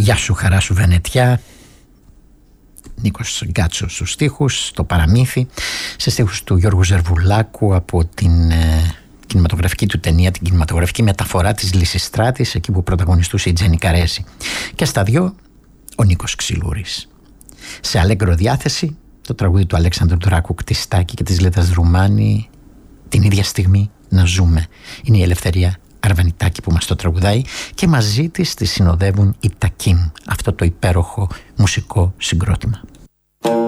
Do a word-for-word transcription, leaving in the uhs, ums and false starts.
Γεια σου χαρά σου Βενετιά. Νίκος Γκάτσος στους στίχους, το παραμύθι, σε στίχους του Γιώργου Ζερβουλάκου από την ε, κινηματογραφική του ταινία, την κινηματογραφική μεταφορά της Λυσιστράτης, εκεί που πρωταγωνιστούσε η Τζένι Καρέζη. Και στα δυο ο Νίκος Ξυλούρης. Σε αλέγκρο διάθεση το τραγούδι του Αλέξανδρου Δράκου Κτιστάκη και της Λέτας Δρουμάνη, την ίδια στιγμή να ζούμε. Είναι η Ελευθερία Αρβανιτάκη που μας το τραγουδάει και μαζί της τη συνοδεύουν οι Τακίμ, αυτό το υπέροχο μουσικό συγκρότημα.